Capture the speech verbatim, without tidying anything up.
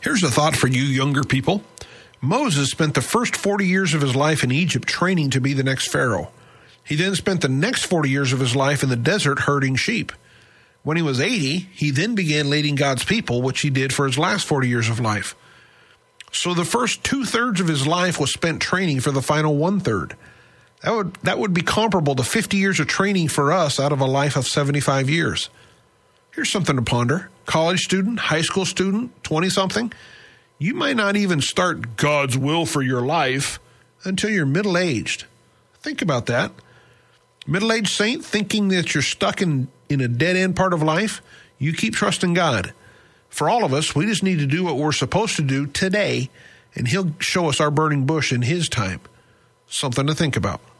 Here's a thought for you younger people. Moses spent the first forty years of his life in Egypt training to be the next Pharaoh. He then spent the next forty years of his life in the desert herding sheep. When he was eighty, he then began leading God's people, which he did for his last forty years of life. So the first two-thirds of his life was spent training for the final one-third. That would, that would be comparable to fifty years of training for us out of a life of seventy-five years. Here's something to ponder. College student, high school student, twenty-something, you might not even start God's will for your life until you're middle-aged. Think about that. Middle-aged saint thinking that you're stuck in, in a dead-end part of life, you keep trusting God. For all of us, we just need to do what we're supposed to do today, and he'll show us our burning bush in his time. Something to think about.